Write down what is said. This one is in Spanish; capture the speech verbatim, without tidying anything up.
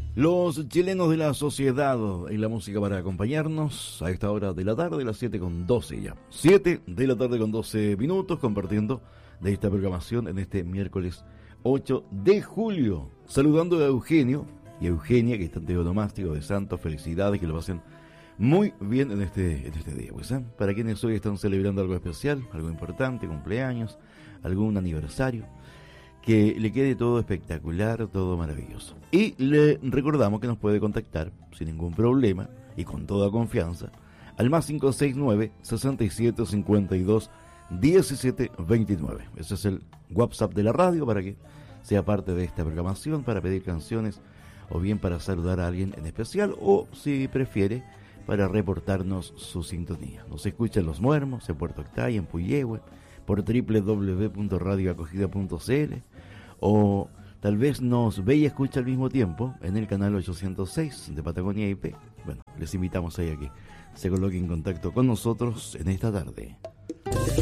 Los chilenos de la sociedad y la música para acompañarnos a esta hora de la tarde, las siete con doce ya. siete de la tarde con doce minutos, compartiendo de esta programación en este miércoles ocho de julio. Saludando a Eugenio y Eugenia, que están de onomástico de Santos. Felicidades, que lo pasen muy bien en este, en este día. Pues, ¿eh? Para quienes hoy están celebrando algo especial, algo importante, cumpleaños, algún aniversario, que le quede todo espectacular, todo maravilloso. Y le recordamos que nos puede contactar sin ningún problema y con toda confianza al más cinco seis nueve, sesenta y siete, cincuenta y dos, diecisiete, veintinueve. Ese es el WhatsApp de la radio para que sea parte de esta programación, para pedir canciones o bien para saludar a alguien en especial, o si prefiere para reportarnos su sintonía. Nos escucha en Los Muermos, en Puerto Octay, en Puyehue, por doble u doble u doble u punto radio acogida punto c l, o tal vez nos ve y escucha al mismo tiempo en el canal ochocientos seis de Patagonia I P. Bueno, les invitamos ahí a que se coloque en contacto con nosotros en esta tarde.